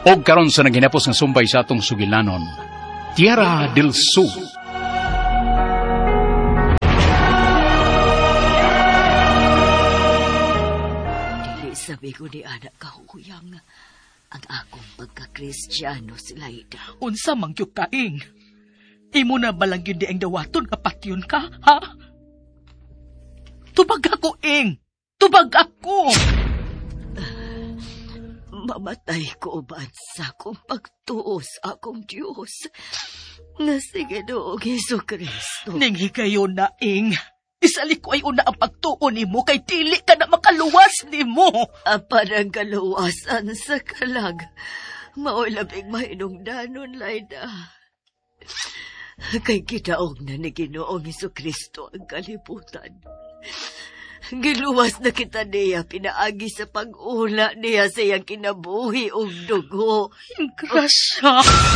O karon sa naginapos nga sumbay sa atong sugilanon, Tierra del Sur. Dili sabi ko ni anak kahuyang ang akong pagka-Kristiyano si Laida. Unsa man gyud ka, Ing? Imo na balang yun di ang dawaton kapat yun ka, ha? Tubag ako, Ing! Tubag ako! Mamatay ko ba sa akong pagtuo sa akong Diyos nga si Ginoong Jesucristo. Ning higayon na, Ing. Isalik ko ay una ang pagtuo ni mo kay dili ka na makaluwas ni mo. Apan ang kaluwasan sa kalag, maulabing mahinungdanon, Laida. Kay kitaog na ni Ginoong Jesucristo ang kalibutan. Giluwas na kita niya, pinaagi sa pag-ula niya sa iyang kinabuhi o dugo. Grasya!